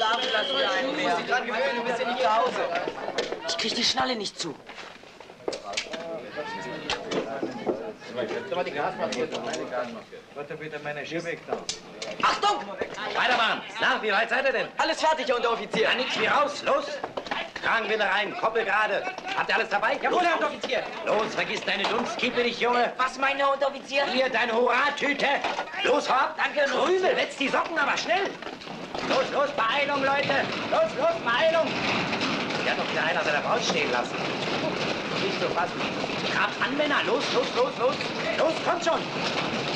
abends lassen wir einen mehr. Du musst dich dran gewöhnen, du bist ja nicht zu Hause. Ich krieg die Schnalle nicht zu. Die Gasmaske. Warte bitte, meine Schippe da. Achtung! Weitermachen. Na, wie weit seid ihr denn? Alles fertig, Herr Unteroffizier. Ja, nichts wie raus. Los. Kragenwinde rein, Koppel gerade. Habt ihr alles dabei? Jawohl, Herr Unteroffizier. Los, vergiss deine Dunstkiepe nicht, Junge. Was meint Herr Unteroffizier? Hier, deine Hurra-Tüte. Los, hopp. Danke, Krümel, wetz die Socken aber schnell. Los, los, Beeilung, Leute. Los, los, Beeilung. Hier hat doch wieder einer seiner Braut stehen lassen. Nicht so fassen. Grabt an, Männer. Los, los, los, los. Los, kommt schon.